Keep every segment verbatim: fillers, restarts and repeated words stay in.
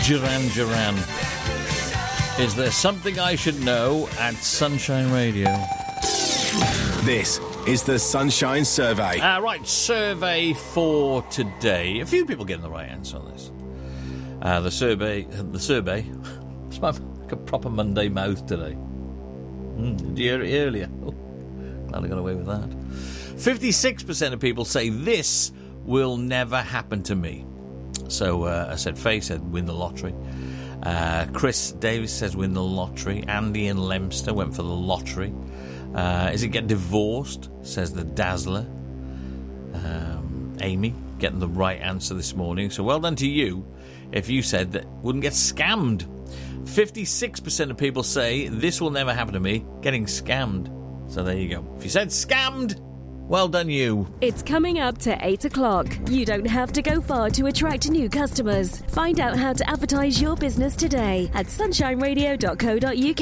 Duran Duran. Is there something I should know at Sunshine Radio? This is the Sunshine Survey. Uh, right, survey for today. A few people getting the right answer on this. Uh, the survey, the survey. It's my like a proper Monday mouth today. Mm, did you hear it earlier? Oh, glad I got away with that. fifty-six percent of people say this will never happen to me. So uh, I said, Faye said win the lottery. Uh, Chris Davis says win the lottery. Andy in Leominster went for the lottery. Uh, is it get divorced? Says the Dazzler. Um, Amy getting the right answer this morning. So well done to you if you said that wouldn't get scammed. fifty-six percent of people say this will never happen to me, getting scammed. So there you go. If you said scammed, well done you. It's coming up to eight o'clock. You don't have to go far to attract new customers. Find out how to advertise your business today at sunshine radio dot co dot uk.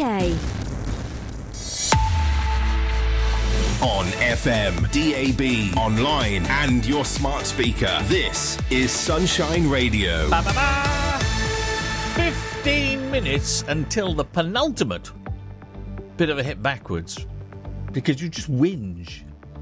On F M, D A B, online and your smart speaker. This is Sunshine Radio. Ba, ba, ba. fifteen minutes until the penultimate bit of a hit backwards because you just whinge.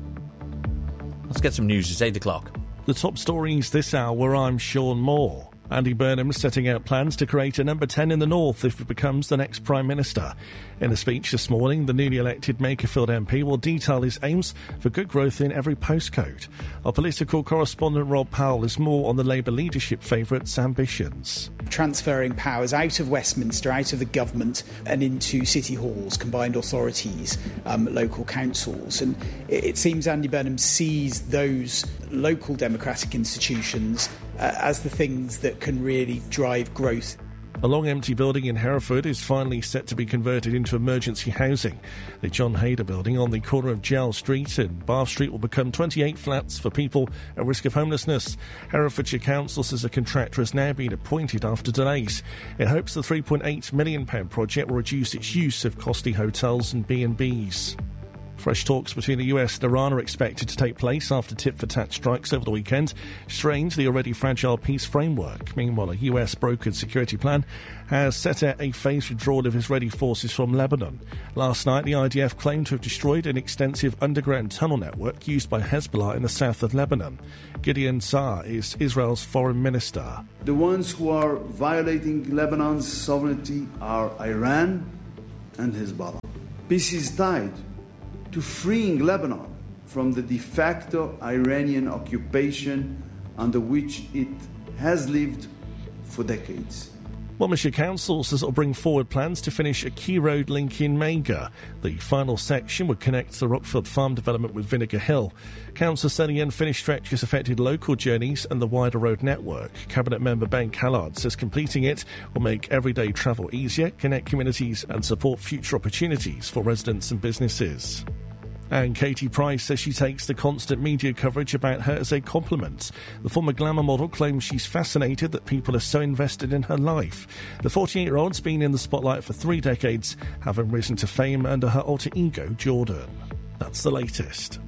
Let's get some news. It's eight o'clock. The top stories this hour, I'm Sean Moore. Andy Burnham setting out plans to create a number ten in the North if it becomes the next Prime Minister. In a speech this morning, the newly elected Makerfield M P will detail his aims for good growth in every postcode. Our political correspondent Rob Powell is more on the Labour leadership favourites' ambitions. Transferring powers out of Westminster, out of the government and into city halls, combined authorities, um, local councils. And it, it seems Andy Burnham sees those local democratic institutions uh, as the things that can really drive growth. A long empty building in Hereford is finally set to be converted into emergency housing. The John Hayder building on the corner of Gell Street and Bath Street will become twenty-eight flats for people at risk of homelessness. Herefordshire Council says a contractor has now been appointed after delays. It hopes the three point eight million pounds project will reduce its use of costly hotels and B and Bs. Fresh talks between the U S and Iran are expected to take place after tit-for-tat strikes over the weekend strained the already fragile peace framework. Meanwhile, a U S brokered security plan has set out a phased withdrawal of Israeli forces from Lebanon. Last night, the I D F claimed to have destroyed an extensive underground tunnel network used by Hezbollah in the south of Lebanon. Gideon Saar is Israel's foreign minister. The ones who are violating Lebanon's sovereignty are Iran and Hezbollah. Peace is tied to freeing Lebanon from the de facto Iranian occupation under which it has lived for decades. Monmouthshire Council says it will bring forward plans to finish a key road link in Manga. The final section would connect the Rockfield Farm development with Vinegar Hill. Council said the unfinished stretch has affected local journeys and the wider road network. Cabinet member Ben Callard says completing it will make everyday travel easier, connect communities and support future opportunities for residents and businesses. And Katie Price says she takes the constant media coverage about her as a compliment. The former glamour model claims she's fascinated that people are so invested in her life. The forty-eight-year-old's been in the spotlight for three decades, having risen to fame under her alter ego, Jordan. That's the latest.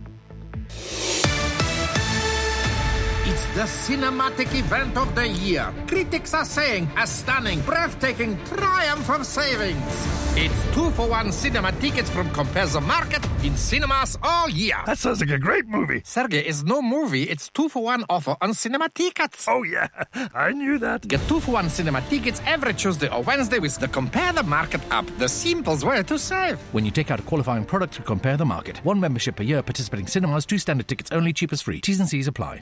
It's the cinematic event of the year. Critics are saying a stunning, breathtaking triumph of savings. It's two-for-one cinema tickets from Compare the Market in cinemas all year. That sounds like a great movie. Sergey, it's no movie. It's two-for-one offer on cinema tickets. Oh, yeah. I knew that. Get two-for-one cinema tickets every Tuesday or Wednesday with the Compare the Market app. The simplest way to save. When you take out a qualifying product, Compare the Market. One membership per year, participating cinemas, two standard tickets only, cheapest free. T's and C's apply.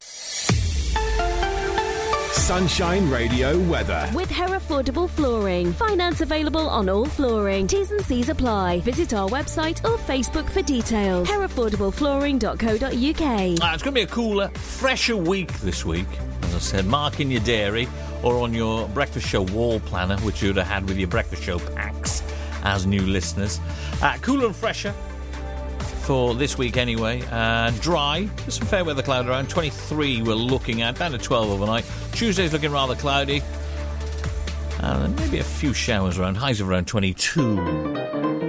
Sunshine Radio weather. With Herefordable Flooring. Finance available on all flooring. T's and C's apply. Visit our website or Facebook for details. herefordable flooring dot co dot uk. Ah, it's going to be a cooler, fresher week this week. As I said, mark in your dairy or on your breakfast show wall planner, which you would have had with your breakfast show packs as new listeners. Uh, cooler and fresher for this week anyway. Uh, dry. There's some fair weather cloud around. twenty-three we're looking at. Down to twelve overnight. Tuesday's looking rather cloudy. And maybe a few showers around. Highs of around twenty-two.